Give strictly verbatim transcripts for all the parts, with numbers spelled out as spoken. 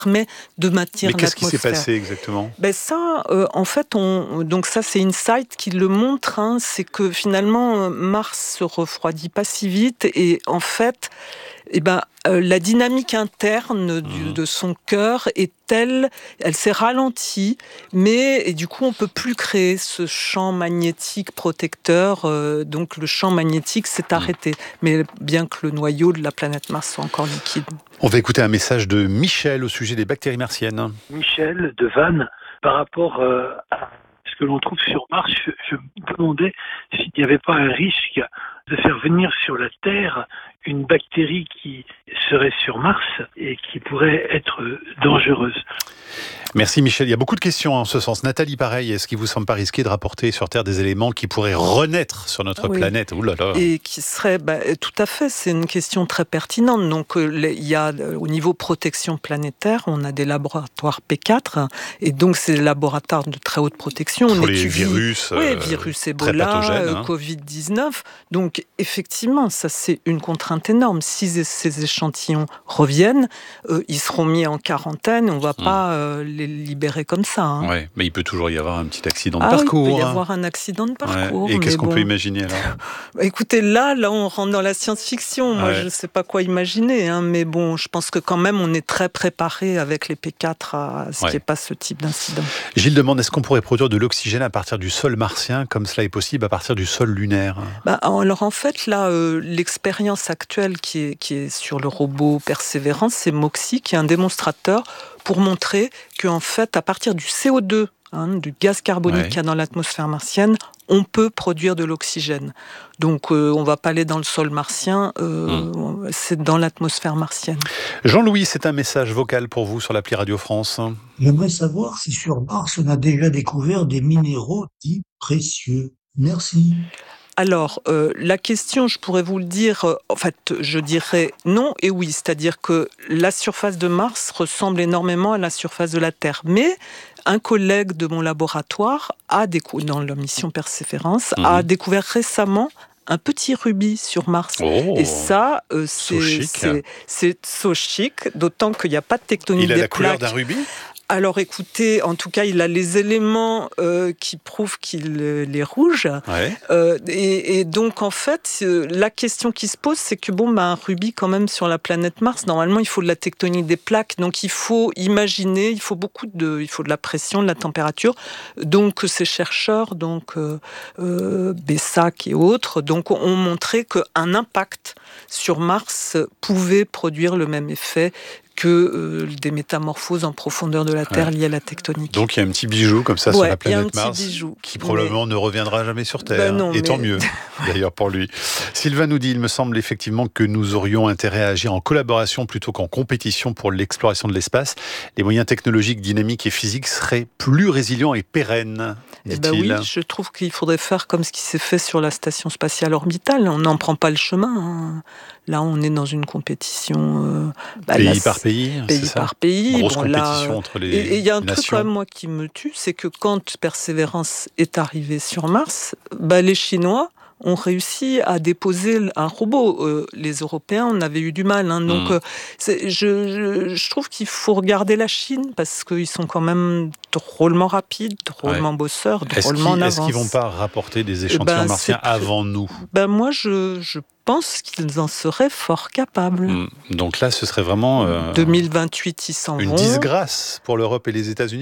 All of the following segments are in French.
permet de maintenir Mais qu'est-ce qui s'est l'atmosphère. passé exactement ? Ben ça, euh, en fait, on, donc ça c'est Insight qui le montre, hein, c'est que finalement Mars se refroidit pas si vite et en fait, eh ben, euh, la dynamique interne du, Mmh. de son cœur est telle, elle s'est ralentie, mais et du coup on peut plus créer ce champ magnétique protecteur, euh, donc le champ magnétique s'est arrêté, mais bien que le noyau de la planète Mars soit encore liquide. On va écouter un message de Michel au sujet des bactéries martiennes. Michel de Vannes, par rapport euh, à ce que l'on trouve sur Mars, je, je me demandais s'il n'y avait pas un risque de faire venir sur la Terre une bactérie qui serait sur Mars et qui pourrait être dangereuse. Merci Michel. Il y a beaucoup de questions en ce sens. Nathalie, pareil, est-ce qu'il vous semble pas risqué de rapporter sur Terre des éléments qui pourraient renaître sur notre Oui. planète ? Ouh là là. Et qui serait, bah, tout à fait, c'est une question très pertinente. Donc, euh, les, il y a, euh, au niveau protection planétaire, on a des laboratoires P quatre, hein, et donc c'est des laboratoires de très haute protection. Pour on les étudie, virus, oui, euh, virus très Ebola, pathogènes, euh, hein. covid dix-neuf. Donc, effectivement, ça c'est une contrainte énorme. Si ces échantillons reviennent, euh, ils seront mis en quarantaine. On ne va Mmh. pas euh, les libérer comme ça. Hein. Ouais, mais il peut toujours y avoir un petit accident de Ah, parcours. il peut y hein. avoir un accident de Ouais. parcours. Et qu'est-ce mais qu'on bon. peut imaginer alors ? Écoutez, là, là, on rentre dans la science-fiction. Moi, Ouais. je ne sais pas quoi imaginer, hein, mais bon, je pense que quand même, on est très préparé avec les P quatre à ce Ouais. qu'il n'y ait pas ce type d'incident. Gilles demande, est-ce qu'on pourrait produire de l'oxygène à partir du sol martien, comme cela est possible à partir du sol lunaire ? Bah, alors, en fait, là, euh, l'expérience actuelle qui est, qui est sur le robot Persévérance, c'est Moxie, qui est un démonstrateur pour montrer qu'en fait, à partir du C O deux, hein, du gaz carbonique Ouais. qu'il y a dans l'atmosphère martienne, on peut produire de l'oxygène. Donc, euh, on ne va pas aller dans le sol martien, euh, Mmh. c'est dans l'atmosphère martienne. Jean-Louis, c'est un message vocal pour vous sur l'appli Radio France. J'aimerais savoir si sur Mars on a déjà découvert des minéraux dits précieux. Merci. Alors, euh, la question, je pourrais vous le dire, euh, en fait, je dirais non et oui. C'est-à-dire que la surface de Mars ressemble énormément à la surface de la Terre. Mais un collègue de mon laboratoire, a décou- dans la mission Persévérance, Mmh. a découvert récemment un petit rubis sur Mars. Oh, Et ça, euh, so c'est, chic. c'est, c'est so chic, d'autant qu'il n'y a pas de tectonique Il a des la couleur plaques. d'un rubis ? Alors écoutez, en tout cas, il a les éléments euh, qui prouvent qu'il euh, est rouge. Ouais. Euh, et, et donc, en fait, euh, la question qui se pose, c'est que, bon, bah, un rubis, quand même, sur la planète Mars, normalement, il faut de la tectonique des plaques. Donc, il faut imaginer, il faut beaucoup de, il faut de la pression, de la température. Donc, ces chercheurs, donc, euh, euh, Bessac et autres, donc, ont montré qu'un impact sur Mars pouvait produire le même effet que euh, des métamorphoses en profondeur de la Terre Ouais. liées à la tectonique. Donc il y a un petit bijou comme ça sur Ouais, la il y a un planète petit Mars bijou. qui probablement ne reviendra jamais sur Terre. Ben non, et tant mais- mieux, d'ailleurs pour lui. Sylvain nous dit, il me semble effectivement que nous aurions intérêt à agir en collaboration plutôt qu'en compétition pour l'exploration de l'espace. Les moyens technologiques, dynamiques et physiques seraient plus résilients et pérennes, Eh ben dit-il. oui, je trouve qu'il faudrait faire comme ce qui s'est fait sur la station spatiale orbitale. On n'en prend pas le chemin. Hein. Là, on est dans une compétition. Euh, bah, pays la- par pays, pays c'est ça par pays. Grosse Bon, là, compétition entre les Et il y a un truc nations. quand même, moi, qui me tue, c'est que quand Persévérance est arrivé sur Mars, bah, les Chinois ont réussi à déposer un robot. Euh, les Européens, on avait eu du mal. Hein. Donc, Mmh. euh, c'est, je, je, je trouve qu'il faut regarder la Chine parce qu'ils sont quand même drôlement rapides, drôlement bosseurs, Est-ce qu'ils, drôlement en est-ce avance. qu'ils vont pas rapporter des échantillons ben, martiens c'est- avant nous ? Ben moi, je, je pense qu'ils en seraient fort capables. Mmh. Donc là, ce serait vraiment euh, deux mille vingt-huit, ils s'en une vont. disgrâce pour l'Europe et les États-Unis ?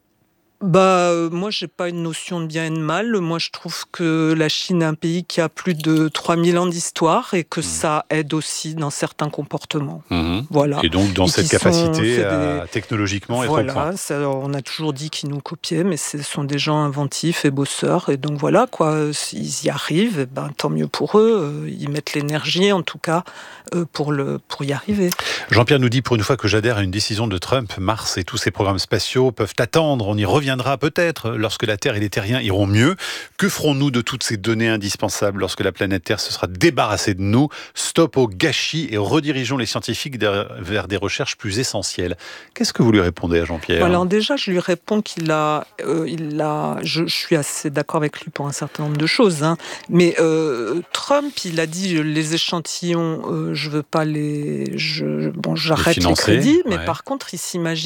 Bah, euh, moi, j'ai pas une notion de bien et de mal. Moi, je trouve que la Chine est un pays qui a plus de trois mille ans d'histoire et que Mmh. ça aide aussi dans certains comportements. Mmh. Voilà. Et donc, dans Et cette qui sont- capacité c'est à des- technologiquement être au point. Voilà, ça, on a toujours dit qu'ils nous copiaient, mais ce sont des gens inventifs et bosseurs. Et donc voilà, quoi, s'ils y arrivent, eh ben, tant mieux pour eux. Ils mettent l'énergie, en tout cas, euh, pour, le, pour y arriver. Jean-Pierre nous dit, pour une fois que j'adhère à une décision de Trump, Mars et tous ses programmes spatiaux peuvent attendre, on y revient. viendra peut-être lorsque la Terre et les terriens iront mieux. Que ferons-nous de toutes ces données indispensables lorsque la planète Terre se sera débarrassée de nous? Stop au gâchis et redirigeons les scientifiques vers des recherches plus essentielles. Qu'est-ce que vous lui répondez à Jean-Pierre? Alors déjà, je lui réponds qu'il a, euh, il a, je, je suis assez d'accord avec lui pour un certain nombre de choses, hein. Mais euh, Trump, il a dit les échantillons, euh, je veux pas les, je, bon, j'arrête les, les crédits, mais ouais. Par contre, il s'imagine